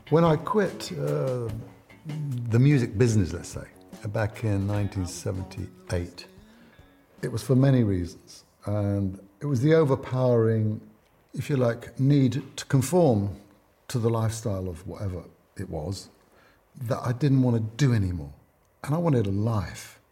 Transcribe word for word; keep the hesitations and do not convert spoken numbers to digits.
When I quit uh, the music business, let's say, back in nineteen seventy-eight, it was for many reasons. And it was the overpowering, if you like, need to conform to the lifestyle of whatever it was that I didn't want to do anymore. And I wanted a life.